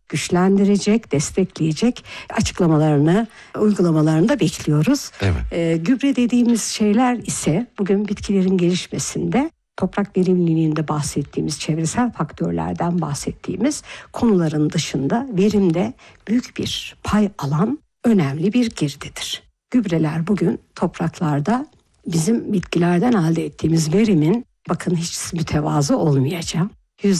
güçlendirecek, destekleyecek açıklamalarını, uygulamalarını da bekliyoruz. Evet. Gübre dediğimiz şeyler ise bugün bitkilerin gelişmesinde toprak verimliliğinde bahsettiğimiz, çevresel faktörlerden bahsettiğimiz konuların dışında verimde büyük bir pay alan önemli bir girdidir. Gübreler bugün topraklarda bizim bitkilerden elde ettiğimiz verimin, bakın hiç mütevazı olmayacağım,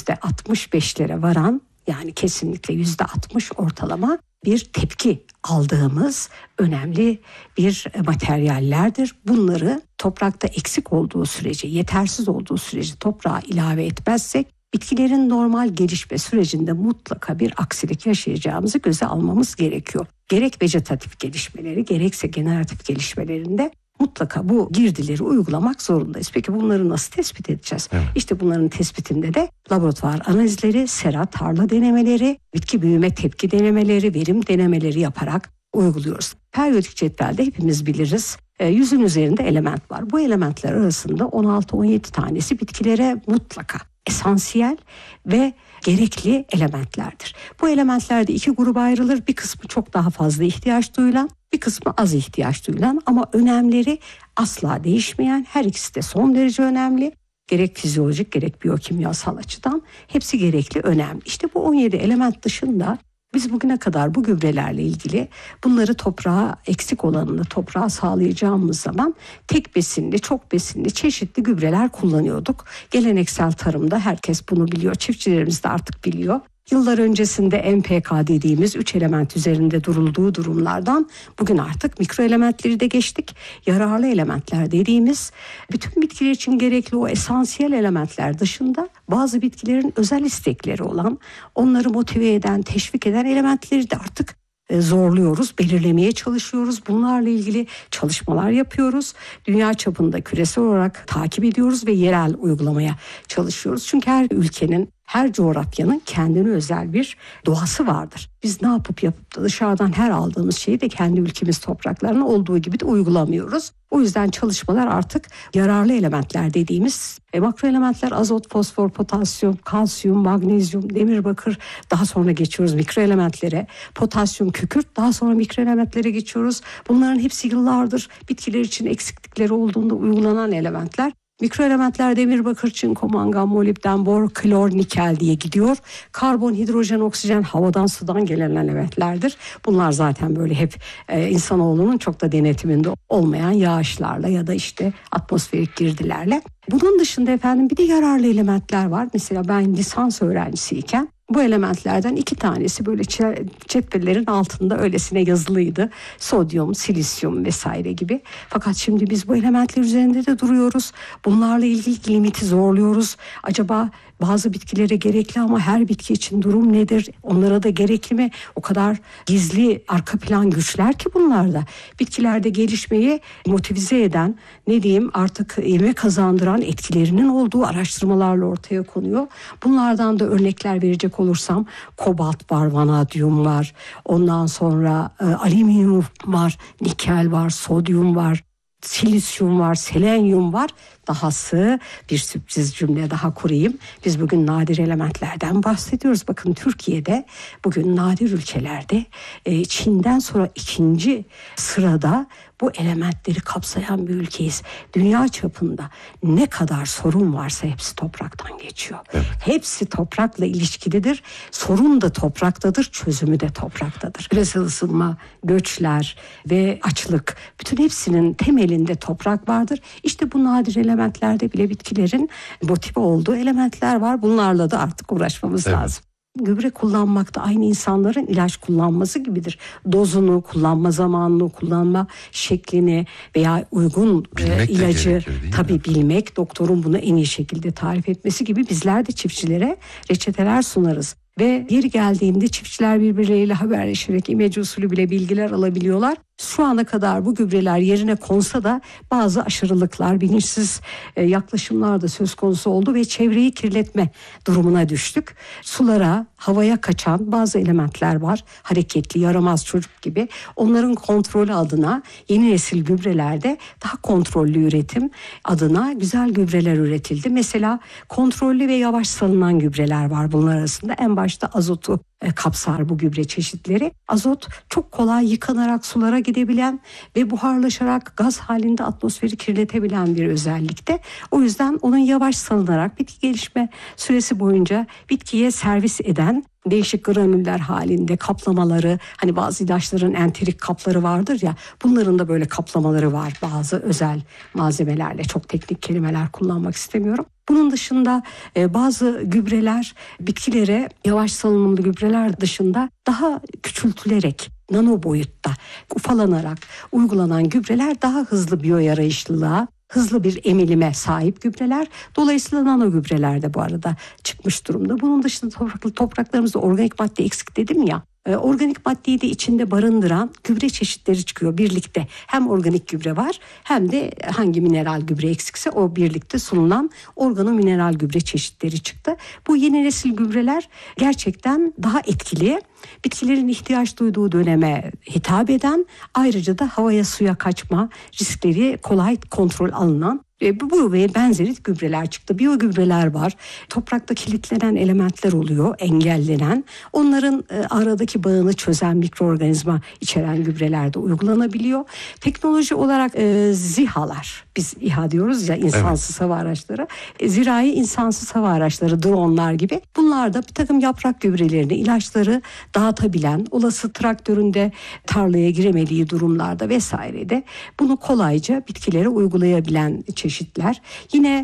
%65'lere varan, yani kesinlikle %60 ortalama bir tepki aldığımız önemli bir materyallerdir. Bunları toprakta eksik olduğu sürece, yetersiz olduğu sürece toprağa ilave etmezsek bitkilerin normal gelişme sürecinde mutlaka bir aksilik yaşayacağımızı göze almamız gerekiyor. Gerek vejetatif gelişmeleri gerekse generatif gelişmelerinde mutlaka bu girdileri uygulamak zorundayız. Peki bunları nasıl tespit edeceğiz? Evet. İşte bunların tespitinde de laboratuvar analizleri, sera, tarla denemeleri, bitki büyüme tepki denemeleri, verim denemeleri yaparak uyguluyoruz. Periyodik cetvelde hepimiz biliriz. 100'ün üzerinde element var. Bu elementler arasında 16-17 tanesi bitkilere mutlaka esansiyel ve gerekli elementlerdir. Bu elementlerde 2 gruba ayrılır. Bir kısmı çok daha fazla ihtiyaç duyulan, bir kısmı az ihtiyaç duyulan ama önemleri asla değişmeyen, her ikisi de son derece önemli. Gerek fizyolojik gerek biyokimyasal açıdan hepsi gerekli, önemli. İşte bu 17 element dışında biz bugüne kadar bu gübrelerle ilgili bunları toprağa eksik olanını toprağa sağlayacağımız zaman tek besinli, çok besinli çeşitli gübreler kullanıyorduk. Geleneksel tarımda herkes bunu biliyor, çiftçilerimiz de artık biliyor. Yıllar öncesinde NPK dediğimiz 3 element üzerinde durulduğu durumlardan bugün artık mikro elementleri de geçtik. Yararlı elementler dediğimiz bütün bitkiler için gerekli o esansiyel elementler dışında bazı bitkilerin özel istekleri olan, onları motive eden, teşvik eden elementleri de artık zorluyoruz, belirlemeye çalışıyoruz. Bunlarla ilgili çalışmalar yapıyoruz. Dünya çapında küresel olarak takip ediyoruz ve yerel uygulamaya çalışıyoruz. Çünkü her ülkenin, her coğrafyanın kendine özel bir doğası vardır. Biz ne yapıp da dışarıdan her aldığımız şeyi de kendi ülkemiz topraklarına olduğu gibi de uygulamıyoruz. O yüzden çalışmalar artık yararlı elementler dediğimiz makro elementler azot, fosfor, potasyum, kalsiyum, magnezyum, demir, bakır, daha sonra geçiyoruz mikro elementlere, potasyum, kükürt, daha sonra mikro elementlere geçiyoruz. Bunların hepsi yıllardır bitkiler için eksiklikleri olduğunda uygulanan elementler. Mikro elementler demir, bakır, çinko, mangan, molibden, bor, klor, nikel diye gidiyor. Karbon, hidrojen, oksijen havadan sudan gelen elementlerdir. Bunlar zaten böyle hep insanoğlunun çok da denetiminde olmayan yağışlarla ya da işte atmosferik girdilerle. Bunun dışında efendim bir de yararlı elementler var. Mesela ben lisans öğrencisiyken bu elementlerden 2 tanesi böyle cetvellerin altında öylesine yazılıydı. Sodyum, silisyum vesaire gibi. Fakat şimdi biz bu elementler üzerinde de duruyoruz. Bunlarla ilgili limiti zorluyoruz. Acaba bazı bitkilere gerekli ama her bitki için durum nedir? Onlara da gerekli mi? O kadar gizli arka plan güçler ki bunlarda. Bitkilerde gelişmeyi motivize eden, ne diyeyim artık ivme kazandıran etkilerinin olduğu araştırmalarla ortaya konuyor. Bunlardan da örnekler verecek olursam kobalt var, vanadyum var. Ondan sonra alüminyum var, nikel var, sodyum var, silisyum var, selenyum var. Dahası bir sürpriz cümle daha kurayım. Biz bugün nadir elementlerden bahsediyoruz. Bakın Türkiye'de bugün nadir ülkelerde Çin'den sonra 2. sırada bu elementleri kapsayan bir ülkeyiz. Dünya çapında ne kadar sorun varsa hepsi topraktan geçiyor. Evet. Hepsi toprakla ilişkilidir. Sorun da topraktadır, çözümü de topraktadır. Küresel ısınma, göçler ve açlık, bütün hepsinin temelinde toprak vardır. İşte bu nadir elementlerde bile bitkilerin motive olduğu elementler var. Bunlarla da artık uğraşmamız lazım. Gübre kullanmak da aynı insanların ilaç kullanması gibidir. Dozunu, kullanma zamanını, kullanma şeklini veya uygun ilacı tabii bilmek, doktorun bunu en iyi şekilde tarif etmesi gibi bizler de çiftçilere reçeteler sunarız. Ve yeri geldiğinde çiftçiler birbirleriyle haberleşerek imece usulü bile bilgiler alabiliyorlar. Şu ana kadar bu gübreler yerine konsa da bazı aşırılıklar, bilinçsiz yaklaşımlar da söz konusu oldu ve çevreyi kirletme durumuna düştük. Sulara, havaya kaçan bazı elementler var. Hareketli, yaramaz çocuk gibi. Onların kontrolü adına yeni nesil gübrelerde daha kontrollü üretim adına güzel gübreler üretildi. Mesela kontrollü ve yavaş salınan gübreler var bunlar arasında. En başta başta azotu kapsar bu gübre çeşitleri. Azot çok kolay yıkanarak sulara gidebilen ve buharlaşarak gaz halinde atmosferi kirletebilen bir özellikte. O yüzden onun yavaş salınarak bitki gelişme süresi boyunca bitkiye servis eden değişik granüller halinde kaplamaları, hani bazı ilaçların enterik kapları vardır ya, bunların da böyle kaplamaları var bazı özel malzemelerle. Çok teknik kelimeler kullanmak istemiyorum. Bunun dışında bazı gübreler bitkilere, yavaş salınımlı gübreler dışında daha küçültülerek, nano boyutta ufalanarak uygulanan gübreler daha hızlı biyoyarayışlılığa, hızlı bir emilime sahip gübreler. Dolayısıyla nano gübreler de bu arada çıkmış durumda. Bunun dışında topraklarımızda organik madde eksik dedim ya. Organik maddeyi de içinde barındıran gübre çeşitleri çıkıyor birlikte. Hem organik gübre var hem de hangi mineral gübre eksikse o birlikte sunulan organomineral gübre çeşitleri çıktı. Bu yeni nesil gübreler gerçekten daha etkili. Bitkilerin ihtiyaç duyduğu döneme hitap eden, ayrıca da havaya suya kaçma riskleri kolay kontrol alınan bu ve benzeri gübreler çıktı. Biyogübreler var. Toprakta kilitlenen elementler oluyor, engellenen. Onların aradaki bağını çözen mikroorganizma içeren gübreler de uygulanabiliyor. Teknoloji olarak ZİHA'lar, biz İHA diyoruz ya, insansız hava araçları. Zirai insansız hava araçları, dronlar gibi. Bunlar da bir takım yaprak gübrelerini, ilaçları dağıtabilen, olası traktöründe tarlaya giremediği durumlarda vesairede bunu kolayca bitkilere uygulayabilen çeşitler. Yine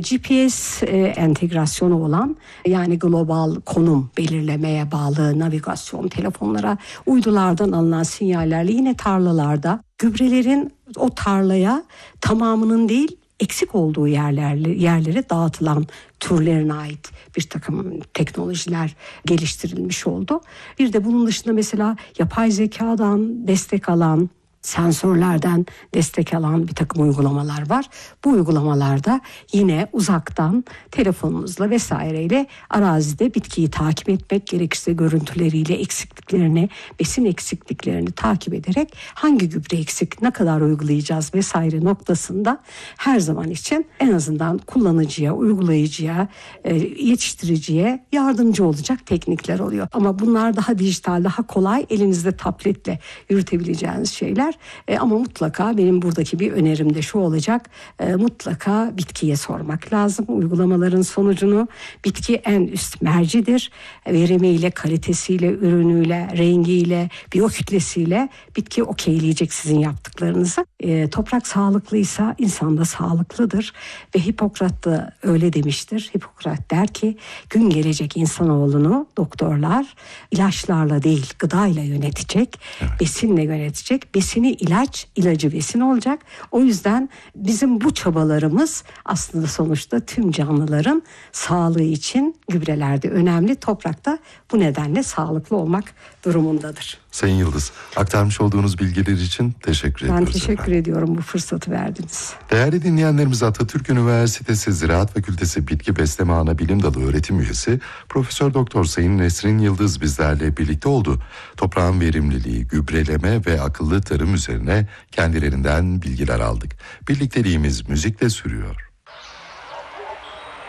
GPS entegrasyonu olan, yani global konum belirlemeye bağlı navigasyon, telefonlara uydulardan alınan sinyallerle yine tarlalarda gübrelerin o tarlaya tamamının değil, eksik olduğu yerlere dağıtılan türlerine ait bir takım teknolojiler geliştirilmiş oldu. Bir de bunun dışında mesela yapay zekadan destek alan, sensörlerden destek alan bir takım uygulamalar var. Bu uygulamalarda yine uzaktan telefonunuzla vesaireyle arazide bitkiyi takip etmek, gerekirse görüntüleriyle eksikliklerini, besin eksikliklerini takip ederek hangi gübre eksik, ne kadar uygulayacağız vesaire noktasında her zaman için en azından kullanıcıya, uygulayıcıya, yetiştiriciye yardımcı olacak teknikler oluyor. Ama bunlar daha dijital, daha kolay, elinizde tabletle yürütebileceğiniz şeyler. Ama mutlaka benim buradaki bir önerim de şu olacak: mutlaka bitkiye sormak lazım uygulamaların sonucunu. Bitki en üst mercidir. Verimiyle, kalitesiyle, ürünüyle, rengiyle, biyokütlesiyle bitki okeyleyecek sizin yaptıklarınızı. Toprak sağlıklıysa insan da sağlıklıdır ve Hipokrat da öyle demiştir. Hipokrat der ki, gün gelecek insanoğlunu doktorlar ilaçlarla değil gıdayla yönetecek, besinle yönetecek. Besini ilaç, ilacı besin olacak. O yüzden bizim bu çabalarımız aslında sonuçta tüm canlıların sağlığı için gübrelerde önemli. Toprakta bu nedenle sağlıklı olmak durumundadır. Sayın Yıldız, aktarmış olduğunuz bilgiler için teşekkür ediyoruz. Ben teşekkür ediyorum, bu fırsatı verdiniz. Değerli dinleyenlerimiz, Atatürk Üniversitesi Ziraat Fakültesi Bitki Besleme Anabilim Dalı öğretim üyesi Profesör Doktor Sayın Nesrin Yıldız bizlerle birlikte oldu. Toprağın verimliliği, gübreleme ve akıllı tarım üzerine kendilerinden bilgiler aldık. Birlikteliğimiz müzikle sürüyor.